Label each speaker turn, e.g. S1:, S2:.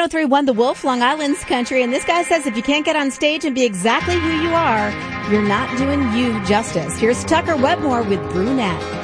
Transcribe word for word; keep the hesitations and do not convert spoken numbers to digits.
S1: oh three one The Wolf, Long Island's country. And this guy says if you can't get on stage and be exactly who you are, you're not doing you justice. Here's Tucker Webmore with Brunette.